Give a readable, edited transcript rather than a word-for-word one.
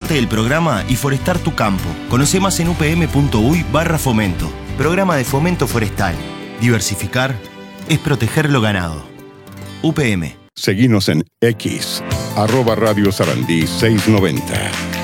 parte del programa y forestar tu campo. Conoce más en upm.uy/fomento. Programa de Fomento Forestal. Diversificar es proteger lo ganado. UPM. Seguinos en X, @Radio Sarandí 690.